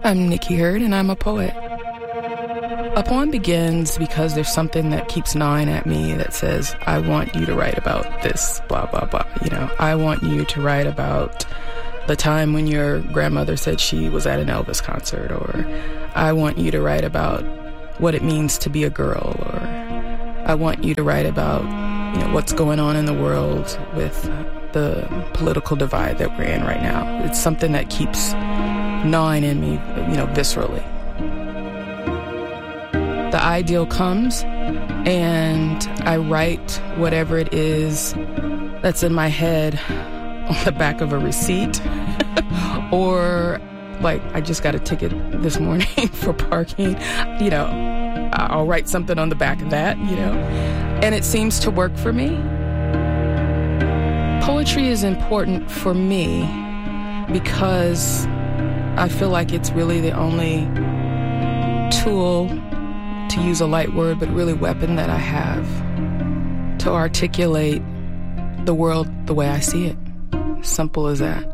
I'm Nikki Hurd, and I'm a poet. A poem begins because there's something that keeps gnawing at me that says, I want you to write about this, blah, blah, blah. You know, I want you to write about the time when your grandmother said she was at an Elvis concert, or I want you to write about what it means to be a girl, or I want you to write about, you know, what's going on in the world with the political divide that we're in right now. It's something that keeps gnawing in me, you know, viscerally. The ideal comes, and I write whatever it is that's in my head on the back of a receipt, or like I just got a ticket this morning for parking, you know, I'll write something on the back of that, you know, and it seems to work for me. Poetry is important for me because I feel like it's really the only tool, to use a light word, but really weapon that I have to articulate the world the way I see it. Simple as that.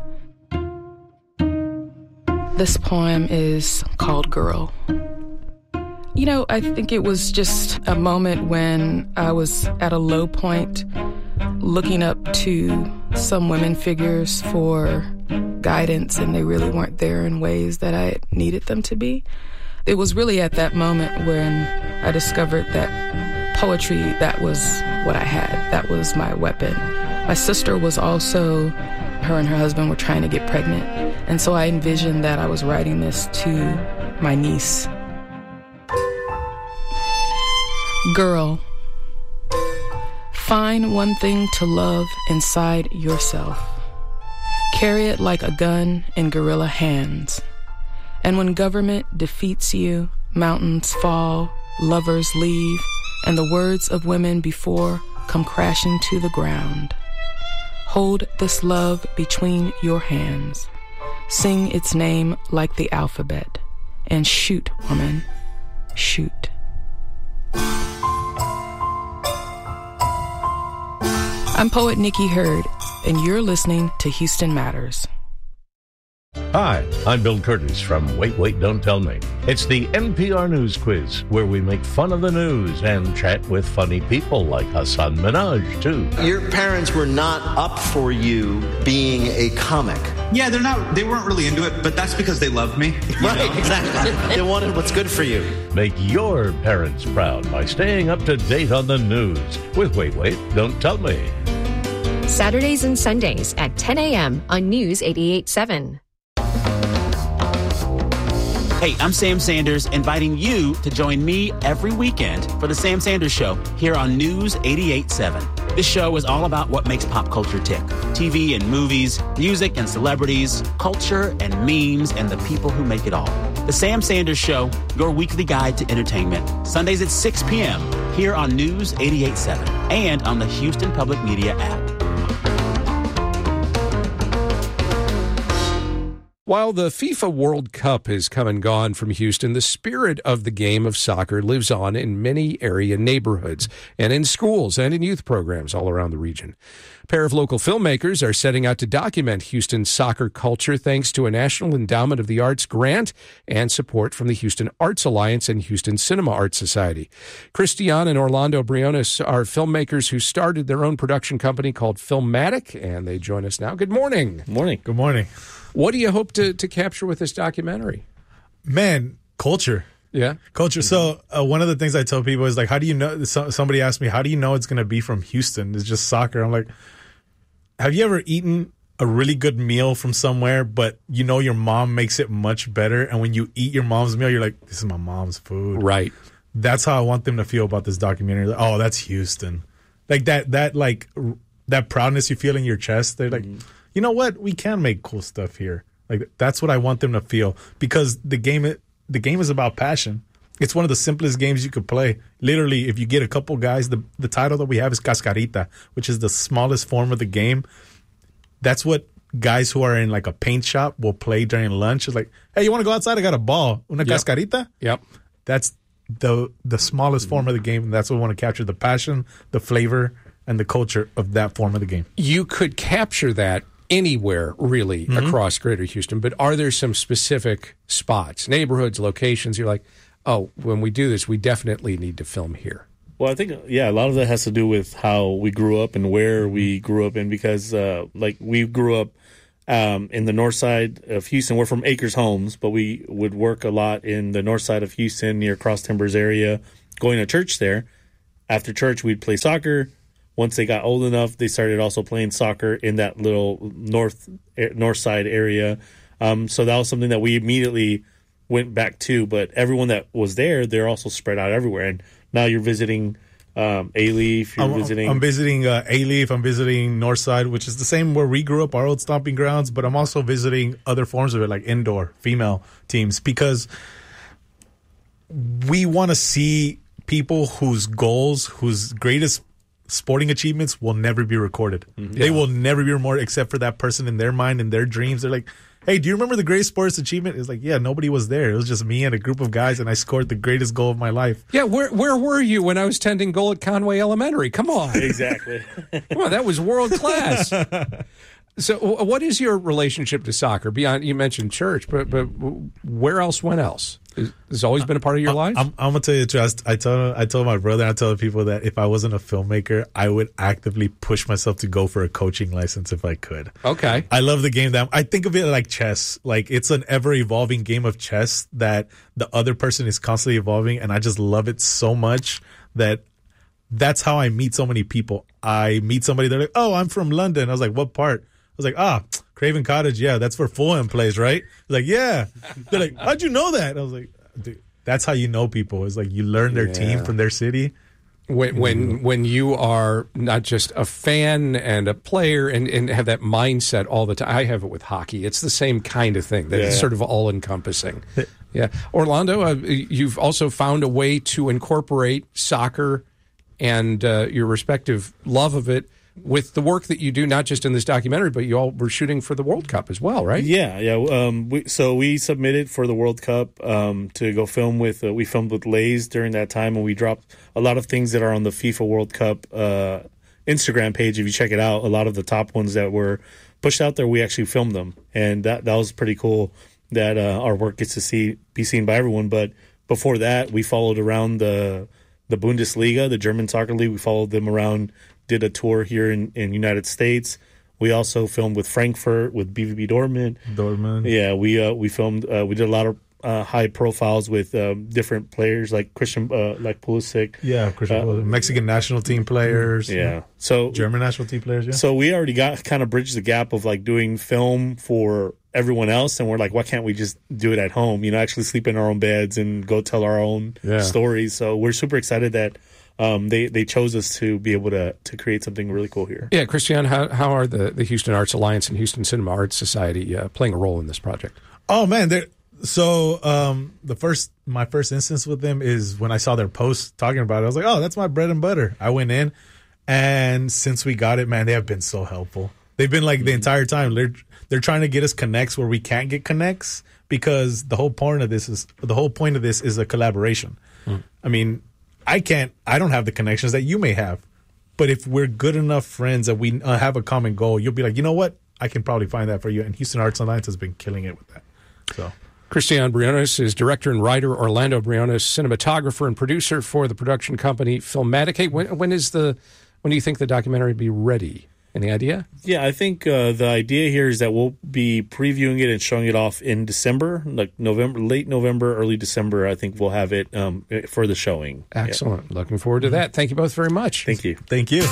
This poem is called Girl. You know, I think it was just a moment when I was at a low point, looking up to some women figures for guidance, and they really weren't there in ways that I needed them to be. It was really at that moment when I discovered that poetry, that was what I had. That was my weapon. My sister was also, her and her husband were trying to get pregnant, and so I envisioned that I was writing this to my niece. Girl, find one thing to love inside yourself. Carry it like a gun in guerrilla hands. And when government defeats you, mountains fall, lovers leave, and the words of women before come crashing to the ground. Hold this love between your hands. Sing its name like the alphabet. And shoot, woman, shoot. I'm poet Nikki Hurd, and you're listening to Houston Matters. Hi, I'm Bill Curtis from Wait, Wait, Don't Tell Me. It's the NPR News Quiz, where we make fun of the news and chat with funny people like Hasan Minhaj, too. Your parents were not up for you being a comic. Yeah, they weren't really into it, but that's because they loved me. Right, exactly. They wanted what's good for you. Make your parents proud by staying up to date on the news with Wait, Wait, Don't Tell Me. Saturdays and Sundays at 10 a.m. on News 88.7. Hey, I'm Sam Sanders, inviting you to join me every weekend for The Sam Sanders Show here on News 88.7. This show is all about what makes pop culture tick. TV and movies, music and celebrities, culture and memes, and the people who make it all. The Sam Sanders Show, your weekly guide to entertainment. Sundays at 6 p.m. here on News 88.7 and on the Houston Public Media app. While the FIFA World Cup has come and gone from Houston, the spirit of the game of soccer lives on in many area neighborhoods and in schools and in youth programs all around the region. A pair of local filmmakers are setting out to document Houston's soccer culture thanks to a National Endowment of the Arts grant and support from the Houston Arts Alliance and Houston Cinema Arts Society. Christian and Orlando Briones are filmmakers who started their own production company called Filmatic, and they join us now. Good morning. Morning. Good morning. What do you hope to capture with this documentary? Man, culture. Yeah. Culture. So one of the things I tell people is like, how do you know? Somebody asked me, how do you know it's going to be from Houston? It's just soccer. I'm like, have you ever eaten a really good meal from somewhere, but you know your mom makes it much better? And when you eat your mom's meal, you're like, this is my mom's food. Right. That's how I want them to feel about this documentary. Like, oh, that's Houston. Like that proudness you feel in your chest. They're like, you know what? We can make cool stuff here. Like that's what I want them to feel, because the game is about passion. It's one of the simplest games you could play. Literally, if you get a couple guys, the title that we have is Cascarita, which is the smallest form of the game. That's what guys who are in like a paint shop will play during lunch. It's like, hey, you want to go outside? I got a ball. Una cascarita? Yep. That's the smallest form of the game. And that's what we want to capture: the passion, the flavor, and the culture of that form of the game. You could capture that anywhere really across Greater Houston, but are there some specific spots, neighborhoods, locations you're like, oh, when we do this, we definitely need to film here? Well, I think, a lot of that has to do with how we grew up and where we grew up in, because, we grew up in the north side of Houston. We're from Acres Homes, but we would work a lot in the north side of Houston near Cross Timbers area, going to church there. After church, we'd play soccer. Once they got old enough, they started also playing soccer in that little north side area. So that was something that we immediately went back to. But everyone that was there, they're also spread out everywhere. And now you're visiting A-Leaf. I'm visiting A-Leaf. I'm visiting Northside, which is the same where we grew up, our old stomping grounds. But I'm also visiting other forms of it, like indoor female teams, because we want to see people whose goals, whose greatest sporting achievements will never be recorded. Mm-hmm. They will never be more, except for that person in their mind and their dreams. They're like, hey, do you remember the greatest sports achievement? It's like, yeah, nobody was there. It was just me and a group of guys, and I scored the greatest goal of my life. Yeah, where were you when I was tending goal at Conway Elementary? Come on. Exactly. Come on, that was world class. So what is your relationship to soccer? Beyond, you mentioned church, but where else, when else? Has always been a part of your life? I'm going to tell you the truth. I told my brother, I told people that if I wasn't a filmmaker, I would actively push myself to go for a coaching license if I could. Okay. I love the game. I think of it like chess. Like, it's an ever-evolving game of chess that the other person is constantly evolving, and I just love it so much that that's how I meet so many people. I meet somebody, they're like, oh, I'm from London. I was like, what part? I was like, Craven Cottage, yeah, that's where Fulham plays, right? Like, yeah. They're like, how'd you know that? I was like, dude, that's how you know people. It's like you learn their team from their city. When you are not just a fan and a player and have that mindset all the time. I have it with hockey. It's the same kind of thing. That it's sort of all-encompassing. Yeah. Orlando, you've also found a way to incorporate soccer and your respective love of it with the work that you do, not just in this documentary, but you all were shooting for the World Cup as well, right? Yeah. We submitted for the World Cup to go film with. We filmed with Lay's during that time, and we dropped a lot of things that are on the FIFA World Cup Instagram page. If you check it out, a lot of the top ones that were pushed out there, we actually filmed them, and that was pretty cool. That our work gets to be seen by everyone. But before that, we followed around the Bundesliga, the German soccer league. We followed them around. Did a tour here in United States. We also filmed with Frankfurt, with BVB Dortmund. Yeah, we filmed. We did a lot of high profiles with different players like Christian, like Pulisic. Yeah, Christian, Mexican national team players. Yeah, so German national team players. Yeah. So we already got kind of bridged the gap of like doing film for everyone else, and we're like, why can't we just do it at home? Actually sleep in our own beds and go tell our own stories. So we're super excited that. They chose us to be able to create something really cool here. Yeah, Christian, how are the Houston Arts Alliance and Houston Cinema Arts Society playing a role in this project? Oh man, my first instance with them is when I saw their post talking about it. I was like, oh, that's my bread and butter. I went in, and since we got it, man, they have been so helpful. They've been like the entire time. They're trying to get us connects where we can't get connects, because the whole point of this is a collaboration. I mean, I don't have the connections that you may have, but if we're good enough friends that we have a common goal, you'll be like, you know what? I can probably find that for you. And Houston Arts Alliance has been killing it with that. So, Christian Briones is director and writer. Orlando Briones, cinematographer and producer for the production company Filmatic. Hey, when do you think the documentary will be ready? Any idea? Yeah, I think the idea here is that we'll be previewing it and showing it off in December, like late November, early December. I think we'll have it for the showing. Excellent. Yeah. Looking forward to that. Thank you both very much. Thank you. Thank you.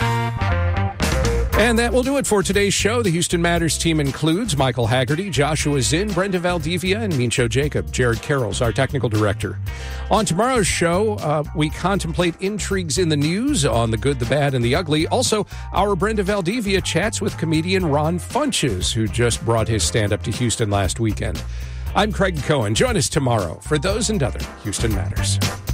And that will do it for today's show. The Houston Matters team includes Michael Haggerty, Joshua Zinn, Brenda Valdivia, and Mincho Jacob. Jared Carroll's our technical director. On tomorrow's show, we contemplate intrigues in the news on the good, the bad, and the ugly. Also, our Brenda Valdivia chats with comedian Ron Funches, who just brought his stand-up to Houston last weekend. I'm Craig Cohen. Join us tomorrow for those and other Houston Matters.